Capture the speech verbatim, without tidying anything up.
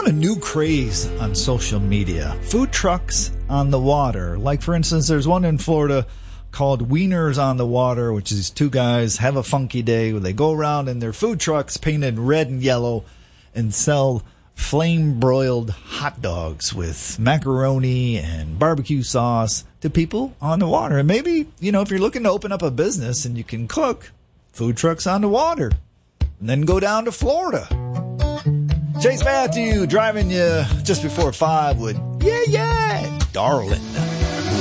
found a new craze on social media. Food trucks on the water. Like, for instance, there's one in Florida called Wieners on the Water, which is two guys have a funky day where they go around in their food trucks painted red and yellow and sell flame-broiled hot dogs with macaroni and barbecue sauce to people on the water. And maybe, you know, if you're looking to open up a business and you can cook, food trucks on the water. And then go down to Florida. Chase Matthew driving you just before five with Yeah, Yeah, Darling.